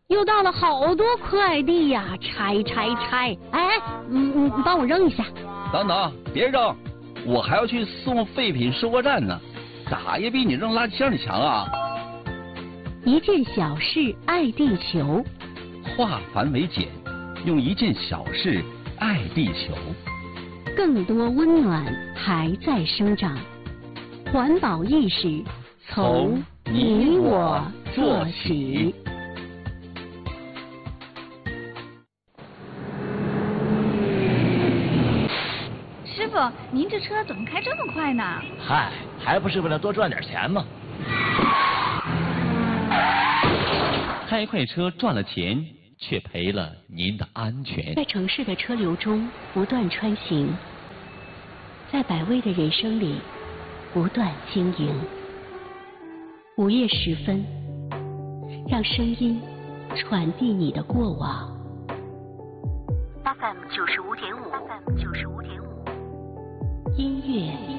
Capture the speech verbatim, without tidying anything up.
又到了好多快递呀，拆拆拆！哎，嗯，你帮我扔一下。 等等，别扔，我还要去送废品收货站呢，咋也比你扔垃圾箱里强啊！ 一件小事爱地球， 化繁为简，用一件小事爱地球。 更多温暖还在生长，环保意识从你我做起。 师傅，您这车怎么开这么快呢？ 嗨，还不是为了多赚点钱吗？ 开快车赚了钱，却赔了您的安全。 在城市的车流中不断穿行，在百味的人生里不断经营。午夜时分，让声音传递你的过往。F M 九十五点五，F M 九十五点五，音乐。